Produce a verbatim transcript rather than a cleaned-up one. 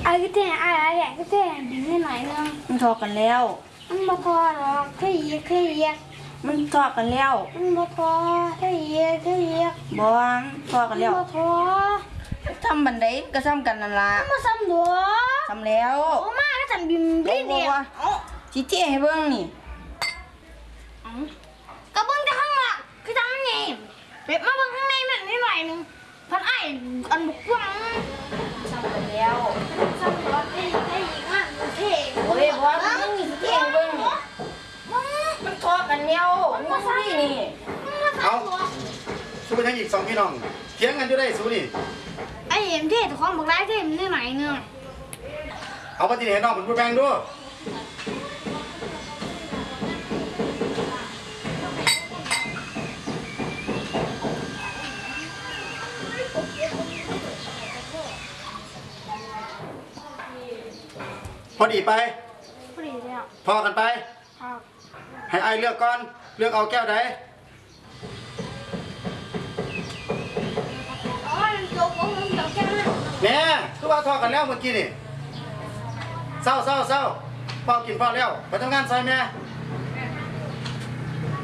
ไอ้ก็แท้ไอ้ไอ้ก็แท้ดึงให้หน่อยนึงมันทอกันแล้วมันบ่พอหรอกแค่ยีแค่ยีมันทอกันแล้วมันบ่พอแค่ยีแค่ยีบ่มันทอกันแล้วบ่พอทำบันไดก็ซ้ำกันนั่นล่ะมาซ้ำตัวซ้ำแล้วโอ้มาแล้วซ้ำบิมบิมเนี่ยชี้เจ๊ให้เบิ่งนี่ก็เบิ่งแต่ข้างหลังคือทำมันไงเบ็บมาเบิ่งข้างในมันนิดหน่อยนึงพันไอ้อันบุกกว้างซ้ำกันแล้วซ้ำตัวเท่เท่อีกอ่ะเท่โอ้ยบ่ว่ามึงนี่เจ๊ให้เบิ่งมันทอกันแล้วมันบ่ใช่นี่เอาสู้ไปทั้งอีกสองพี่น้องเถียงกันอยู่ได้สู้นี่ไอ้เห็นเท่ของบอกได้เท่มันนิดหน่อยนึงเอาปฏิเห็นน้องเป็นผู้แบ่งด้วยพอดีไปพอดีแล้วพอกันไปให้ไอเลือกก่อนเลือกเอาแก้วใดเนี่ยคือว่าทอกันแล้วเมื่อกี้นี่เศร้าเศร้าเศร้าพ่อกินพ่อแล้วไปทำงานใส่แม่